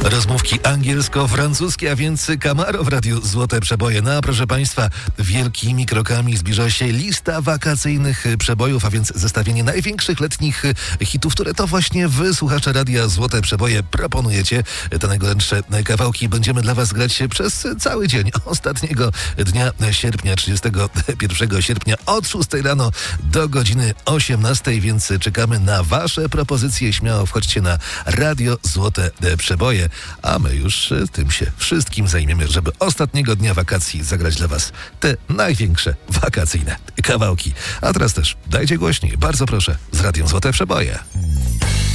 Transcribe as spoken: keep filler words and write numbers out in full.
Rozmówki angielsko-francuskie, a więc Camaro w Radiu Złote Przeboje. No a proszę Państwa, wielkimi krokami zbliża się lista wakacyjnych przebojów, a więc zestawienie największych letnich hitów, które to właśnie wy, słuchacze Radia Złote Przeboje, proponujecie. Te najgorętsze kawałki będziemy dla was grać przez cały dzień ostatniego dnia sierpnia, trzydziestego pierwszego sierpnia od szóstej rano do godziny osiemnastej, więc czekamy na wasze propozycje. Śmiało wchodźcie na Radio Złote Przeboje, a my już tym się wszystkim zajmiemy, żeby ostatniego dnia wakacji zagrać dla was te największe wakacyjne kawałki. A teraz też dajcie głośniej, bardzo proszę, z Radiem Złote Przeboje.